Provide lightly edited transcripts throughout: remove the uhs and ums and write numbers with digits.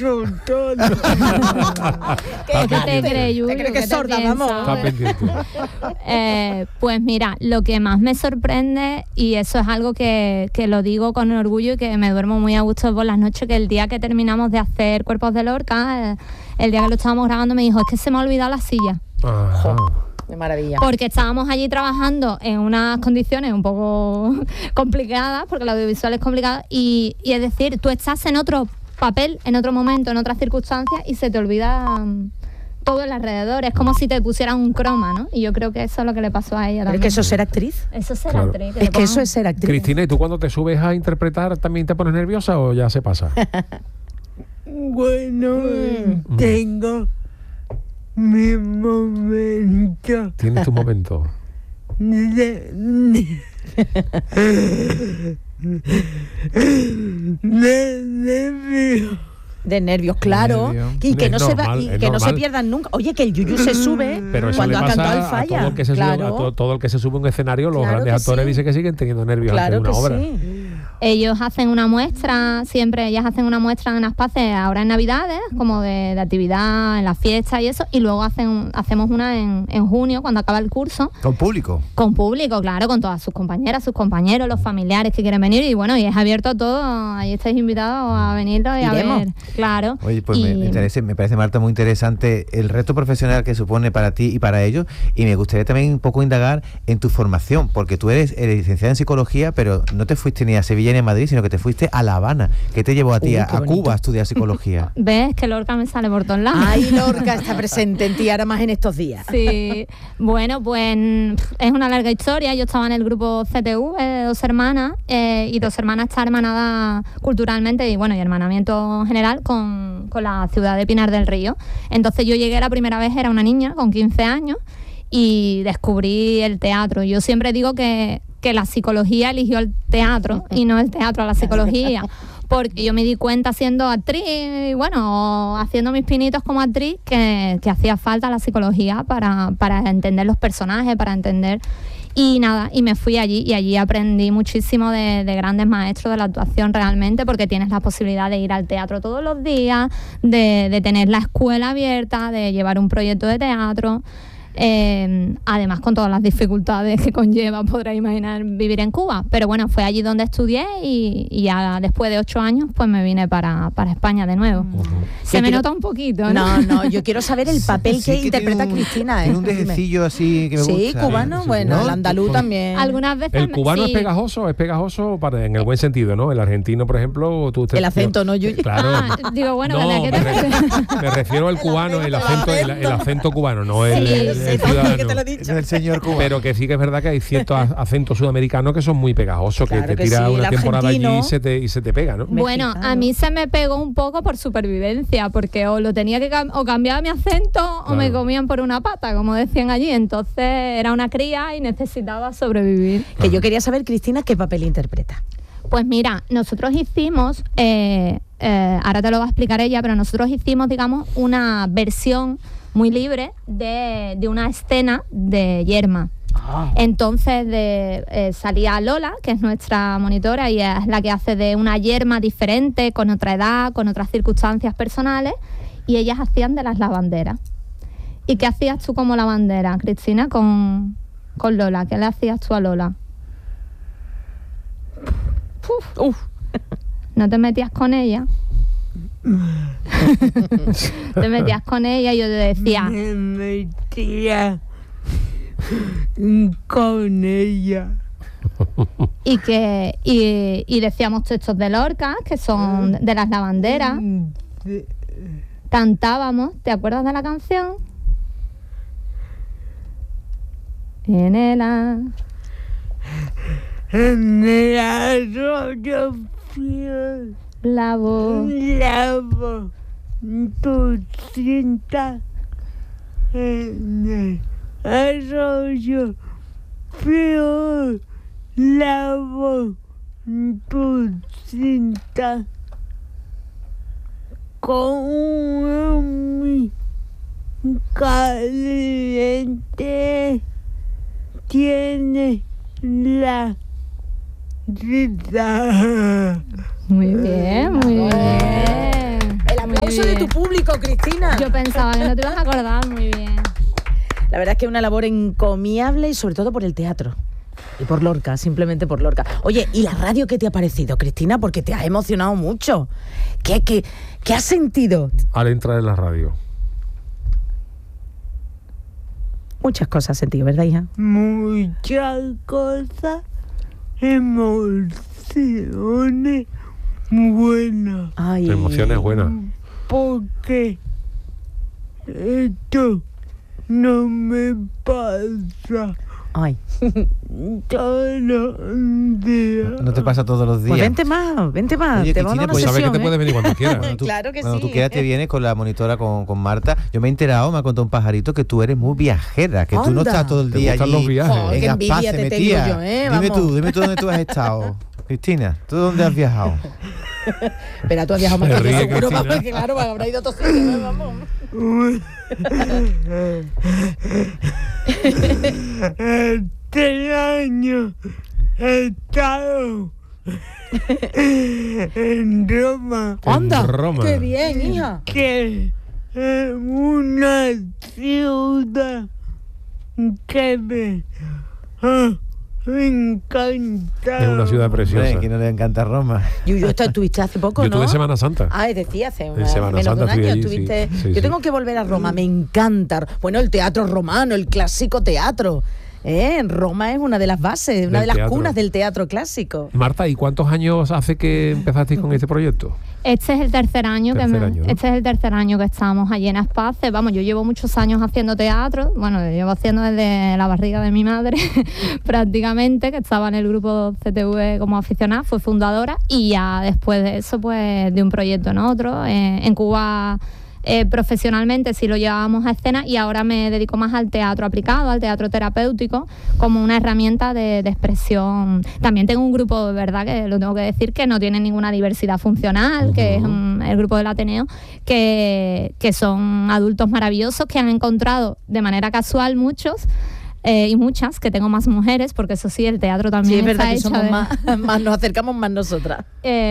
escucho todo. ¿Qué te crees, Julio? ¿Te crees que es sorda, vamos? Pues mira, lo que más me sorprende, y eso es algo que lo digo con orgullo y que me duermo muy a gusto por las noches, que el día que terminamos de hacer Cuerpos de Lorca, el día que lo estábamos grabando, me dijo, es que se me ha olvidado la silla. De maravilla. Porque estábamos allí trabajando en unas condiciones un poco complicadas, porque el audiovisual es complicado, y es decir, tú estás en otro papel, en otro momento, en otras circunstancias, y se te olvida todo el alrededor. Es como si te pusieran un croma, ¿no? Y yo creo que eso es lo que le pasó a ella también. ¿Es que eso es ser actriz? Eso es ser actriz. Es que eso es ser actriz. Cristina, ¿y tú cuando te subes a interpretar también te pones nerviosa o ya se pasa? Bueno, tengo mi momento. ¿Tienes tu momento? De nervios, claro. Y que no se va, y que no se pierdan nunca. Oye, que el yuyu se sube cuando ha cantado el falla. Todo el que se sube, todo el que se sube a un escenario, los grandes actores dicen que siguen teniendo nervios ante una obra. Ellos hacen una muestra, siempre ellas hacen una muestra en Aspace ahora en Navidades, como de actividad, en las fiestas y eso, y luego hacemos una en junio, cuando acaba el curso. ¿Con público? Con público, claro, con todas sus compañeras, sus compañeros, los familiares que quieren venir, y bueno, y es abierto a todo, ahí estáis invitados a venir y a ver. Claro. Oye, pues me parece, Marta, muy interesante el reto profesional que supone para ti y para ellos, y me gustaría también un poco indagar en tu formación, porque tú eres licenciada en psicología, pero no te fuiste ni a Sevilla ni a Madrid, sino que te fuiste a La Habana. ¿Qué te llevó a ti a Cuba a estudiar psicología? ¿Ves? Que Lorca me sale por todos lados. Ay, Lorca está presente en ti ahora más en estos días. Sí. Bueno, pues es una larga historia. Yo estaba en el grupo CTV de Dos Hermanas, y Dos Hermanas está hermanada culturalmente y hermanamiento general con la ciudad de Pinar del Río. Entonces yo llegué la primera vez, era una niña con 15 años, y descubrí el teatro. Yo siempre digo que la psicología eligió el teatro y no el teatro a la psicología, porque yo me di cuenta siendo actriz, y haciendo mis pinitos como actriz, que hacía falta la psicología para entender los personajes, para entender. Y nada, y me fui allí, y allí aprendí muchísimo de grandes maestros de la actuación realmente, porque tienes la posibilidad de ir al teatro todos los días, de tener la escuela abierta, de llevar un proyecto de teatro. Además con todas las dificultades que conlleva, podrás imaginar, vivir en Cuba, pero bueno, fue allí donde estudié, y ya después de 8 años pues me vine para España de nuevo. Se me nota un poquito, No, yo quiero saber el papel que interpreta Cristina. Tiene un dejecillo así que me gusta. Sí, cubano, bueno, el andaluz también. Algunas veces el cubano es pegajoso en el buen sentido, ¿no? El argentino, por ejemplo, el acento, ¿no? Claro. Digo, bueno, no, me refiero al cubano, el acento cubano, no el ciudadano, que te lo he dicho. El señor cubano. Pero que sí que es verdad que hay ciertos acentos sudamericanos que son muy pegajosos, claro, que te tira una temporada allí y se te pega, ¿no? Bueno, a mí se me pegó un poco por supervivencia, porque o lo tenía que o cambiaba mi acento, claro, o me comían por una pata, como decían allí. Entonces era una cría y necesitaba sobrevivir. Que yo quería saber, Cristina, ¿qué papel interpreta? Pues mira, nosotros hicimos, ahora te lo va a explicar ella, pero nosotros hicimos, digamos, una versión muy libre de una escena de Yerma. Entonces salía Lola, que es nuestra monitora, y es la que hace de una Yerma diferente, con otra edad, con otras circunstancias personales, y ellas hacían de las lavanderas. ¿Y qué hacías tú como lavandera, Cristina, con Lola? ¿Qué le hacías tú a Lola? ¿No te metías con ella? Te metías con ella y yo te decía... Me metía con ella. Y decíamos textos de Lorca, que son de las lavanderas. Cantábamos, ¿te acuerdas de la canción? En el arroyo frío lavo tu cinta, en el arroyo frío lavo tu cinta con mi caliente tiene la risa. Muy bien, muy bien. El aplauso aplauso de tu público, Cristina. Yo pensaba que no te ibas a acordar. Muy bien. La verdad es que es una labor encomiable y sobre todo por el teatro. Y por Lorca, simplemente por Lorca. Oye, ¿y la radio qué te ha parecido, Cristina? Porque te has emocionado mucho. ¿Qué has sentido? Al entrar en la radio. Muchas cosas has sentido, ¿verdad, hija? Muchas cosas, emociones buenas. Ay. Emociones buenas. Porque esto no me pasa. Ay. Todos los días. No te pasa todos los días. Pues vente más. Oye, Te vamos a dar una pues sabes que sesión, te puedes venir cuando quieras. Claro que Cuando sí. tú quieras te vienes con la monitora, con Marta. Yo me he enterado, me ha contado un pajarito que tú eres muy viajera, que tú no Anda. estás todo el ¿Te día gustan allí los viajes? Joder, qué en envidia Aspace te tengo metida. yo, Dime vamos. tú dónde tú has estado. Cristina, ¿tú dónde has viajado? Pero tú has viajado más Se que yo, ríe, seguro, Cristina. porque claro, habrá ido a otros sitios, vamos. Este año he estado en Roma, ¡Anda! Roma. ¡Qué bien, hija! que es una ciudad que me encanta. Es una ciudad preciosa. Hombre, que no le encanta Roma. Yuyu, esto estuviste hace poco, Yo ¿no? estuve en Semana Santa. Ah, decía hace En Semana menos de un Santa fui año. allí, Estuviste... sí. Sí, Yo sí. tengo que volver a Roma, me encanta. Bueno, el teatro romano, el clásico teatro. Roma es una de las bases, una Del de las teatro. cunas del teatro clásico. Marta, ¿y cuántos años hace que empezasteis con este proyecto? Este es el tercer año ¿no? Este es el tercer año que estamos allí en Aspace. Vamos, yo llevo muchos años haciendo teatro. Bueno, llevo haciendo desde la barriga de mi madre, prácticamente, que estaba en el grupo CTV como aficionada, fue fundadora, y ya después de eso, pues, de un proyecto en otro. En Cuba, profesionalmente sí lo llevábamos a escena, y ahora me dedico más al teatro aplicado, al teatro terapéutico, como una herramienta de expresión. También tengo un grupo, de verdad, que lo tengo que decir, que no tiene ninguna diversidad funcional, que es el grupo del Ateneo, que son adultos maravillosos que han encontrado de manera casual muchos, y muchas, que tengo más mujeres, porque eso sí, el teatro también Sí, es verdad está que hecho somos más, nos acercamos más nosotras.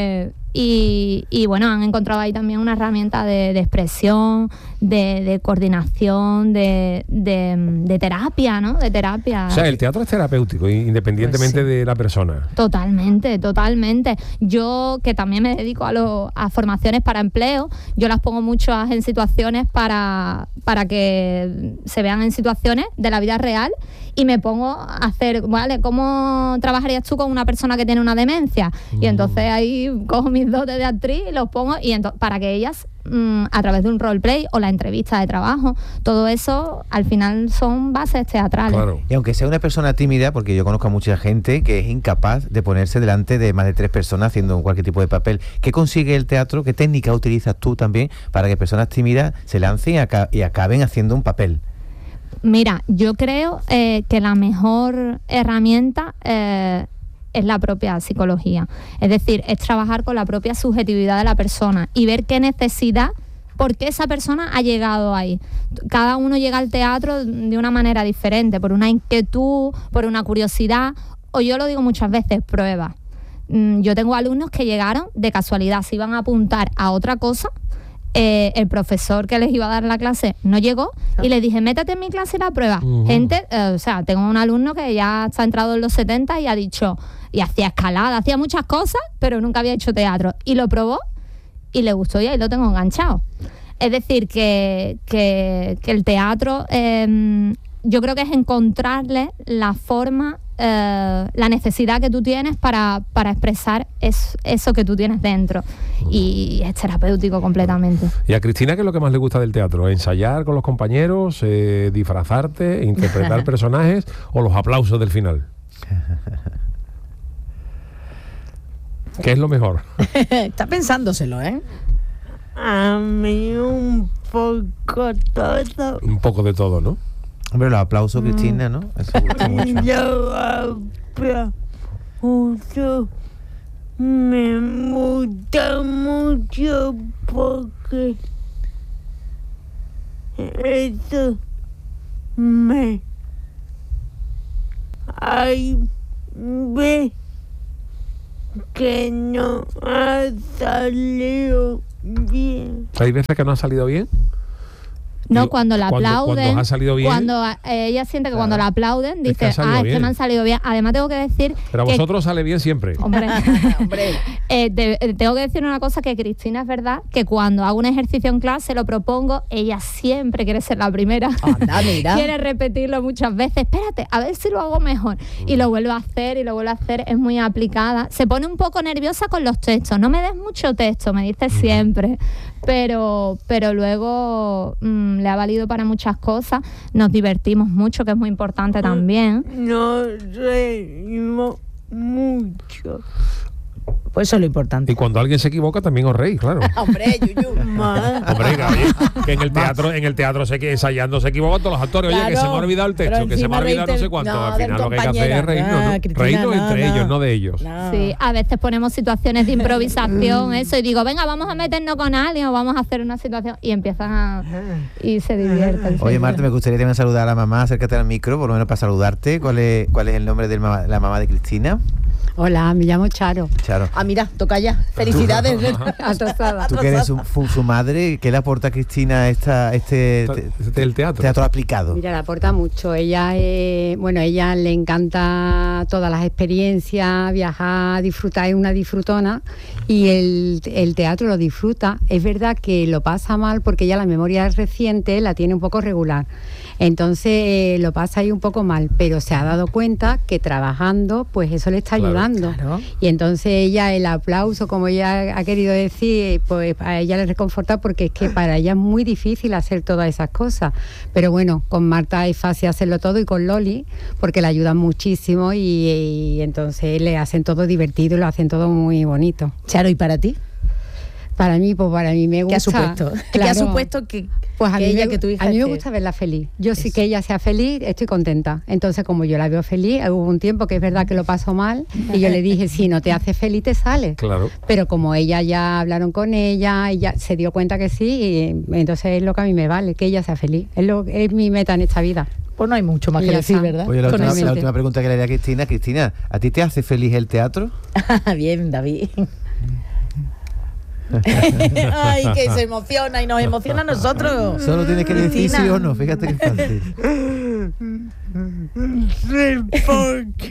Y bueno, han encontrado ahí también una herramienta de expresión, de coordinación, de terapia, ¿no? De terapia. O sea, el teatro es terapéutico, independientemente Pues sí. de la persona. Totalmente. Yo, que también me dedico a formaciones para empleo, yo las pongo muchas en situaciones para que se vean en situaciones de la vida real, y me pongo a hacer, ¿vale? ¿Cómo trabajarías tú con una persona que tiene una demencia? Y entonces ahí cojo mis dotes de actriz y los pongo, y para que ellas, a través de un roleplay o la entrevista de trabajo, todo eso al final son bases teatrales. Claro. Y aunque sea una persona tímida, porque yo conozco a mucha gente que es incapaz de ponerse delante de más de 3 personas haciendo cualquier tipo de papel, ¿qué consigue el teatro? ¿Qué técnica utilizas tú también para que personas tímidas se lancen y acaben haciendo un papel? Mira, yo creo que la mejor herramienta es la propia psicología. Es decir, es trabajar con la propia subjetividad de la persona y ver qué necesidad, por qué esa persona ha llegado ahí. Cada uno llega al teatro de una manera diferente, por una inquietud, por una curiosidad, o yo lo digo muchas veces, prueba. Yo tengo alumnos que llegaron de casualidad, se iban a apuntar a otra cosa. El profesor que les iba a dar la clase no llegó, y le dije, métete en mi clase y la prueba. Gente, o sea, tengo un alumno que ya está entrado en los 70 y ha dicho, y hacía escalada, hacía muchas cosas, pero nunca había hecho teatro, y lo probó y le gustó, y ahí lo tengo enganchado. Es decir, que el teatro, yo creo que es encontrarle la forma, la necesidad que tú tienes para expresar eso que tú tienes dentro, y es terapéutico completamente. ¿Y a Cristina qué es lo que más le gusta del teatro? ¿Ensayar con los compañeros, disfrazarte, interpretar personajes, o los aplausos del final? ¿Qué es lo mejor? Está pensándoselo, ¿eh? A mí un poco todo. Un poco de todo, ¿no? Hombre, los aplausos, Cristina, ¿no? Eso gusta mucho. Yo aplauso. Me gusta mucho porque eso me hay ve que no ha salido bien. ¿Hay veces que no ha salido bien? No, Digo, cuando la aplauden, cuando ha salido bien, cuando ella siente que cuando la aplauden, Es que ha dice, salido es bien. que me han salido bien. Además tengo que decir pero a que, vosotros sale bien siempre. hombre, Hombre, tengo que decir una cosa, que Cristina es verdad que cuando hago un ejercicio en clase, lo propongo, ella siempre quiere ser la primera. anda, mira. Quiere repetirlo muchas veces. Espérate, a ver si lo hago mejor. Y lo vuelvo a hacer y lo vuelvo a hacer. Es muy aplicada. Se pone un poco nerviosa con los textos. No me des mucho texto, me dice siempre. Pero luego le ha valido para muchas cosas. Nos divertimos mucho, que es muy importante también. Nos reímos mucho. Pues eso es lo importante. Y cuando alguien se equivoca también os reís, claro. Hombre, Yuyu. Hombre, que en el teatro ensayando se equivocan todos los actores. Oye, que se me ha olvidado el texto, Pero que se me ha encima olvidado no reírte- sé cuánto. no, Al del final lo que hay que hacer compañero. es reírnos, ¿no? Cristina, Reírnos entre ellos, no de ellos. No. Sí, a veces ponemos situaciones de improvisación, eso, y digo, venga, vamos a meternos con alguien o vamos a hacer una situación, y empiezan y se divierten. Oye, Marta, me gustaría también saludar a la mamá. Acércate al micro, por lo menos para saludarte. ¿Cuál es el nombre de la mamá de Cristina? Hola, me llamo Charo. Charo. Ah, mira, toca ya. Felicidades. Atrasada. Tú que eres su madre, ¿qué le aporta a Cristina El teatro. teatro aplicado? Mira, le aporta mucho. Ella le encanta todas las experiencias, viajar, disfrutar, es una disfrutona, y el teatro lo disfruta. Es verdad que lo pasa mal porque ella la memoria reciente la tiene un poco regular. Entonces lo pasa ahí un poco mal, pero se ha dado cuenta que trabajando, pues eso le está Claro, ayudando. claro. Y entonces ella, el aplauso, como ella ha querido decir, pues a ella le reconforta, porque es que para ella es muy difícil hacer todas esas cosas. Pero bueno, con Marta es fácil hacerlo todo, y con Loli, porque le ayudan muchísimo, y entonces le hacen todo divertido y lo hacen todo muy bonito. Charo, ¿y para ti? Para mí me gusta. ¿Qué ha supuesto? ¿Qué ha Claro. supuesto que, Pues a que mí, ella, me, que tu hija a mí me esté- gusta verla feliz. Yo sí Eso. que ella sea feliz, estoy contenta. Entonces, como yo la veo feliz, hubo un tiempo que es verdad que lo pasó mal, y yo le dije, si no te hace feliz, te sale. Claro. Pero como ella ya hablaron con ella, ella se dio cuenta que sí, y entonces es lo que a mí me vale, que ella sea feliz. Es mi meta en esta vida. Pues no hay mucho más Y que ya decir, está. ¿verdad? Oye, la Con última, el la mente. última pregunta que le haría a Cristina. Cristina, ¿a ti te hace feliz el teatro? Bien, David. Ay, que se emociona y nos emociona a nosotros. Solo tienes que decir Cristina. sí o no, fíjate qué fácil. Sí, porque.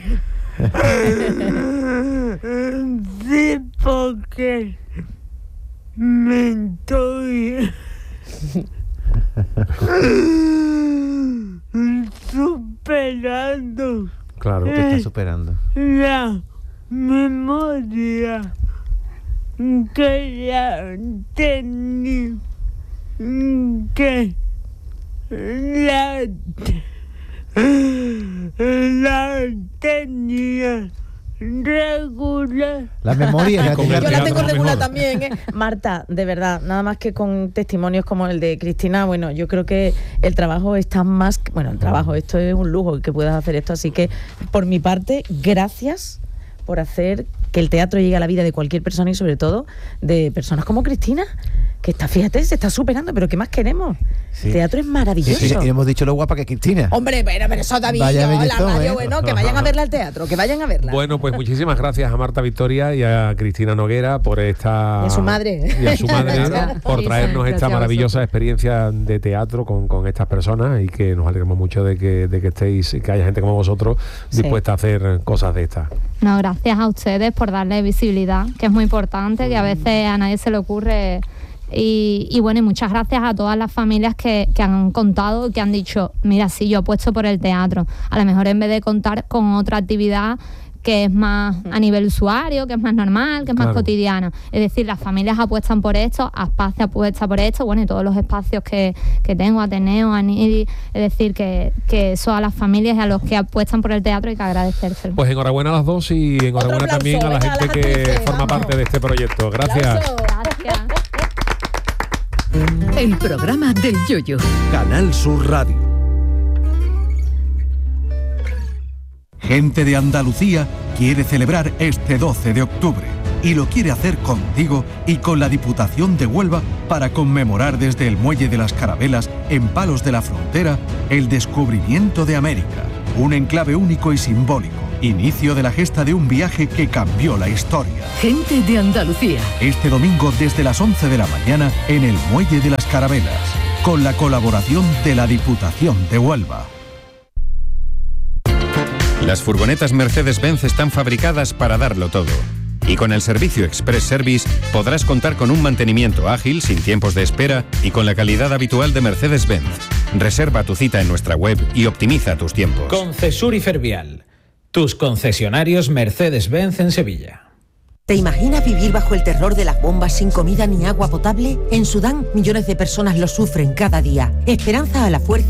Sí, porque. Me estoy. Superando Claro. Te está superando. la memoria que la tenía. Que la tenía regular. La memoria que la Con tenía el Yo la teatro tengo regular mejor. también, ¿eh? Marta, de verdad, nada más que con testimonios como el de Cristina, bueno, yo creo que el trabajo está más... Bueno, el trabajo, esto es un lujo que puedas hacer esto, así que por mi parte, gracias por hacer que el teatro llegue a la vida de cualquier persona, y sobre todo de personas como Cristina, que está, fíjate, se está superando, pero ¿qué más queremos? Sí. El teatro es maravilloso. Y hemos dicho lo guapa que es Cristina. Hombre, pero eso David, Vaya la bellezón, radio, ¿eh? bueno, que vayan a verla al teatro, que vayan a verla. Bueno, pues muchísimas gracias a Marta Victoria y a Cristina Noguera por esta... Y a su madre. Y a su madre, Gracias. por Sí, traernos sí, esta gracias a maravillosa experiencia de teatro con estas personas, y que nos alegramos mucho de que estéis, que haya gente como vosotros Sí. dispuesta a hacer cosas de estas. No, gracias a ustedes por darle visibilidad, que es muy importante, que a veces a nadie se le ocurre. Y bueno, y muchas gracias a todas las familias que han contado, que han dicho, mira, sí, yo apuesto por el teatro. A lo mejor en vez de contar con otra actividad que es más a nivel usuario, que es más normal, que es más Claro. cotidiana. Es decir, las familias apuestan por esto, Aspacia apuesta por esto, bueno, y todos los espacios que tengo, Ateneo, Anidi, es decir, que eso a las familias y a los que apuestan por el teatro hay que agradecérselo. Pues enhorabuena a las dos, y enhorabuena aplauso, también a la venga, gente las que actrices, forma vamos. parte de este proyecto. Gracias. Aplauso. Gracias. El programa del Yoyo. Canal Sur Radio. Gente de Andalucía quiere celebrar este 12 de octubre y lo quiere hacer contigo y con la Diputación de Huelva para conmemorar desde el Muelle de las Carabelas en Palos de la Frontera el descubrimiento de América, un enclave único y simbólico inicio de la gesta de un viaje que cambió la historia. Gente de Andalucía. Este domingo desde las 11 de la mañana en el Muelle de las Carabelas, con la colaboración de la Diputación de Huelva. Las furgonetas Mercedes-Benz están fabricadas para darlo todo. Y con el servicio Express Service podrás contar con un mantenimiento ágil, sin tiempos de espera y con la calidad habitual de Mercedes-Benz. Reserva tu cita en nuestra web y optimiza tus tiempos. Concesur y Fervial, tus concesionarios Mercedes-Benz en Sevilla. ¿Te imaginas vivir bajo el terror de las bombas sin comida ni agua potable? En Sudán, millones de personas lo sufren cada día. Esperanza a la fuerza